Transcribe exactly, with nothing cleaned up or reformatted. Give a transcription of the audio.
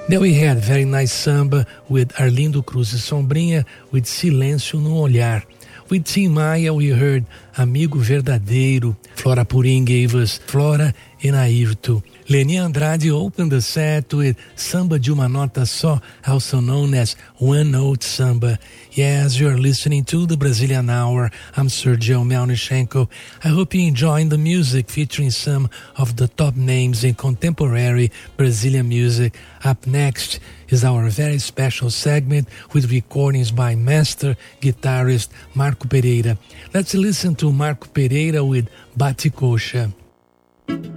Then we had Very Nice Samba with Arlindo Cruz e Sombrinha with Silêncio no Olhar. With Tim Maia, we heard Amigo Verdadeiro. Flora Purim gave us Flora and Ayrton. Leni Andrade opened the set with Samba de Uma Nota Só, also known as One Note Samba. Yes, you're listening to the Brazilian Hour. I'm Sergio Melnichenko. I hope you're enjoying the music featuring some of the top names in contemporary Brazilian music. Up next is our very special segment with recordings by master guitarist Marco Pereira. Let's listen to Marco Pereira with Bate Coxa.